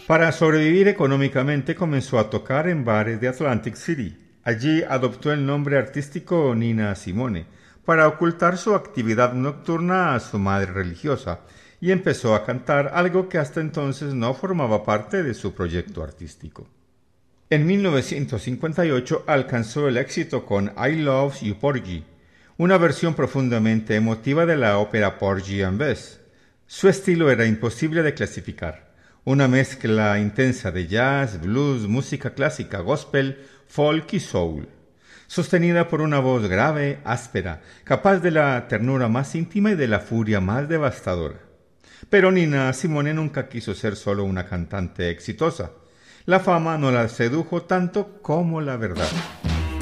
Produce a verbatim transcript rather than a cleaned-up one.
Para sobrevivir económicamente comenzó a tocar en bares de Atlantic City. Allí adoptó el nombre artístico Nina Simone para ocultar su actividad nocturna a su madre religiosa y empezó a cantar algo que hasta entonces no formaba parte de su proyecto artístico. En mil novecientos cincuenta y ocho alcanzó el éxito con I Love You Porgy, una versión profundamente emotiva de la ópera Porgy and Bess. Su estilo era imposible de clasificar, una mezcla intensa de jazz, blues, música clásica, gospel, folk y soul, sostenida por una voz grave, áspera, capaz de la ternura más íntima y de la furia más devastadora. Pero Nina Simone nunca quiso ser solo una cantante exitosa. La fama no la sedujo tanto como la verdad.